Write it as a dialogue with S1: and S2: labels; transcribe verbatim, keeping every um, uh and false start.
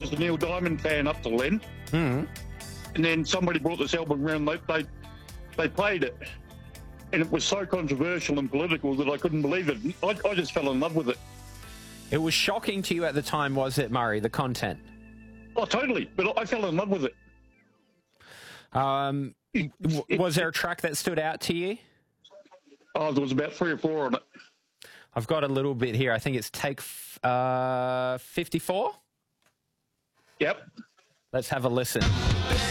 S1: was a Neil Diamond fan up to then.
S2: Mm.
S1: And then somebody brought this album around. They, they they played it, and it was so controversial and political that I couldn't believe it. I, I just fell in love with it.
S2: It was shocking to you at the time, was it, Murray, the content?
S1: Oh, totally. But I fell in love with it.
S2: Um, w- was there a track that stood out to you?
S1: Oh, there was about three or four on it.
S2: I've got a little bit here. I think it's take f- uh, fifty-four.
S1: Yep.
S2: Let's have a listen.